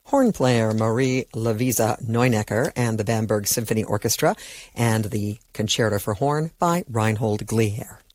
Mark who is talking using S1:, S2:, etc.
S1: horn player Marie Lavisa Neunecker and the Bamberg Symphony Orchestra, and the Concerto for Horn by Reinhold Gliher.